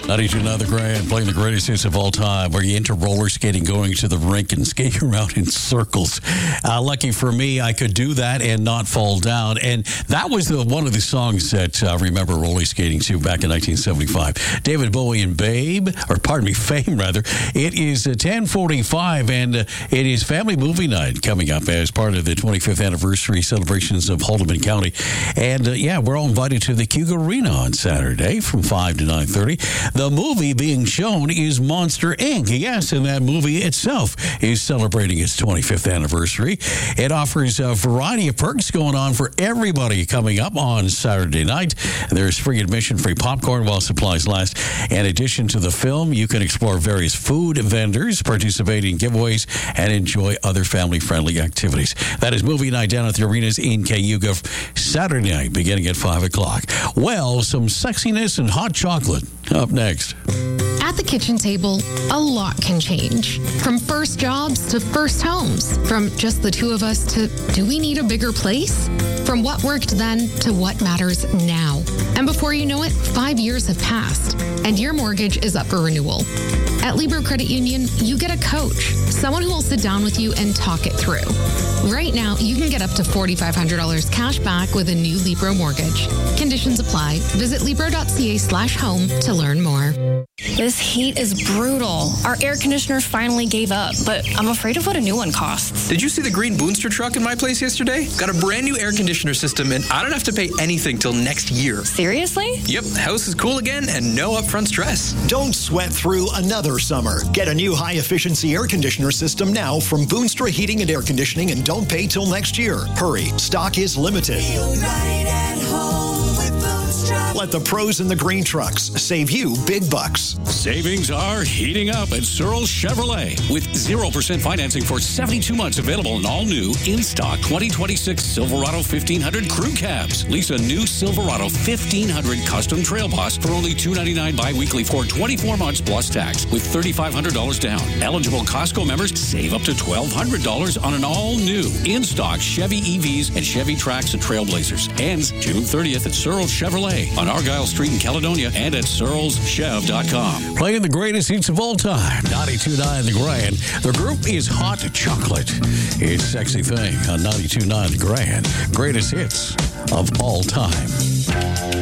92.9 The Grand, playing the greatest hits of all time. Are you into roller skating, going to the rink and skating around in circles? Lucky for me, I could do that and not fall down. And that was one of the songs that I remember roller skating to back in 1975. David Bowie and Fame, rather. It is 10:45, and it is Family Movie Night coming up as part of the 25th anniversary celebrations of Haldimand County. And we're all invited to the Cougar Arena on Saturday from 5 to 9:30. The movie being shown is Monster Inc. Yes, and that movie itself is celebrating its 25th anniversary. It offers a variety of perks going on for everybody coming up on Saturday night. There's free admission, free popcorn while supplies last. In addition to the film, you can explore various food vendors, participate in giveaways, and enjoy other family-friendly activities. That is movie night down at the arenas in Cayuga Saturday night, beginning at 5 o'clock. Well, some sexiness and hot chocolate up next. At the kitchen table, a lot can change. From first jobs to first homes. From just the two of us to, do we need a bigger place? From what worked then to what matters now. And before you know it, 5 years have passed, and your mortgage is up for renewal. At Libro Credit Union, you get a coach, someone who will sit down with you and talk it through. Right now, you can get up to $4,500 cash back with a new Libro mortgage. Conditions apply. Visit Libro.ca/home to learn more. This heat is brutal. Our air conditioner finally gave up, but I'm afraid of what a new one costs. Did you see the green Boonster truck in my place yesterday? Got a brand new air conditioner system, and I don't have to pay anything till next year. Seriously? Yep, house is cool again and no upfront stress. Don't sweat through another summer. Get a new high-efficiency air conditioner system now from Boonstra Heating and Air Conditioning, and don't pay till next year. Hurry, stock is limited. Feel right at home with Boonstra. Let the pros in the green trucks save you big bucks. Savings are heating up at Searles Chevrolet with 0% financing for 72 months available in all new in-stock 2026 Silverado 1500 crew cabs. Lease a new Silverado 1500 custom Trail Boss for only $299 bi-weekly for 24 months plus tax with $3,500 down. Eligible Costco members save up to $1,200 on an all-new in-stock Chevy EVs and Chevy Trax and Trailblazers. Ends June 30th at Searles Chevrolet on Argyle Street in Caledonia and at searleschev.com. Playing the greatest hits of all time, 92.9 The Grand. The group is Hot Chocolate. It's Sexy Thing on 92.9 The Grand. Greatest hits of all time.